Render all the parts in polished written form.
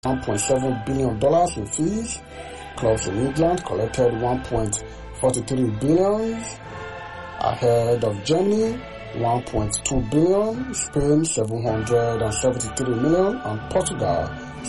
$1.7 billion in fees. Clubs in England collected $1.43 billion, ahead of Germany, $1.2 billion, Spain, $773 million, and Portugal,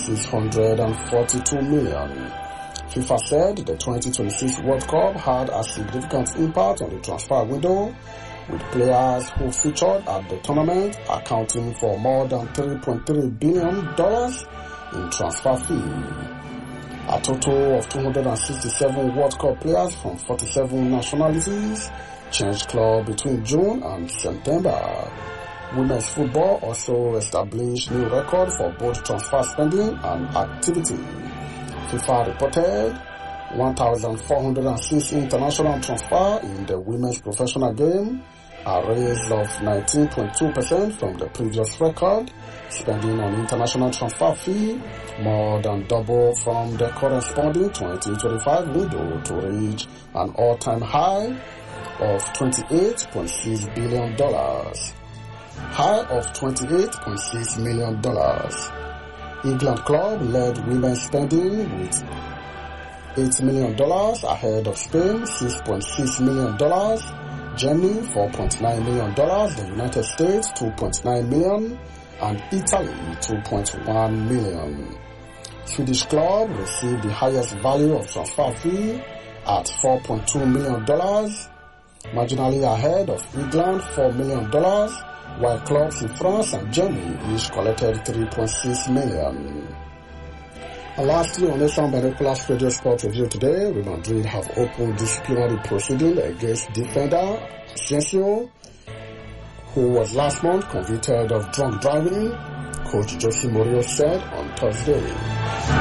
$642 million. FIFA said the 2026 World Cup had a significant impact on the transfer window, with players who featured at the tournament accounting for more than $3.3 billion in transfer fee. A total of 267 World Cup players from 47 nationalities changed club between June and September. Women's football also established new record for both transfer spending and activity. FIFA reported 1,406 international transfer in the women's professional game, a raise of 19.2% from the previous record. Spending on international transfer fee more than double from the corresponding 2025 window to reach an all-time high of $28.6 billion. High of $28.6 million. England club led women's spending with $8 million, ahead of Spain $6.6 million, Germany $4.9 million, the United States $2.9 million, and Italy $2.1 million. Swedish club received the highest value of transfer fee at $4.2 million, marginally ahead of England $4 million, while clubs in France and Germany each collected $3.6 million. And lastly, on Nation Binoculars Radio Sport Review today, Real Madrid have opened disciplinary proceeding against defender Asensio, who was last month convicted of drunk driving, Coach Jose Mourinho said on Thursday.